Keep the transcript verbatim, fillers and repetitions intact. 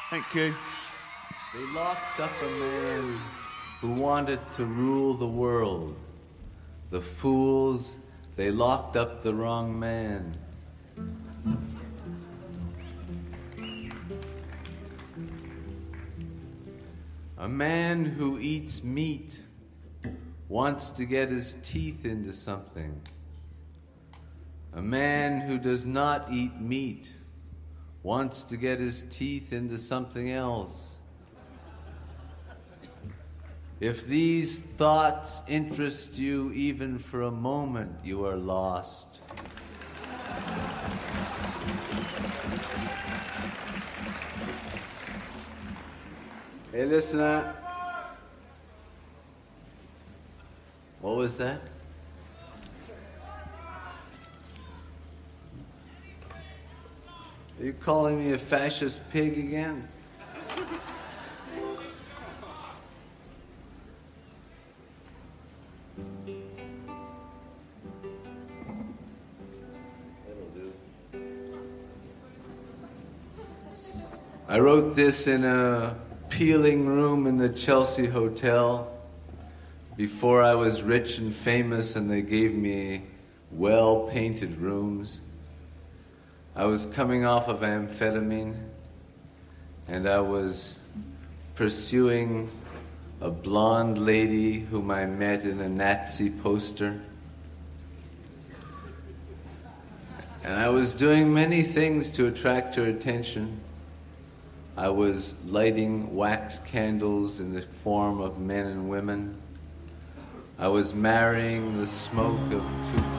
Thank you. They locked up a man who wanted to rule the world. The fools, they locked up the wrong man. A man who eats meat wants to get his teeth into something. A man who does not eat meat wants to get his teeth into something else. If these thoughts interest you even for a moment, you are lost. Hey, listener. What was that? Are you calling me a fascist pig again? I wrote this in a peeling room in the Chelsea Hotel before I was rich and famous and they gave me well-painted rooms. I was coming off of amphetamine and I was pursuing a blonde lady whom I met in a Nazi poster. And I was doing many things to attract her attention. I was lighting wax candles in the form of men and women. I was marrying the smoke of two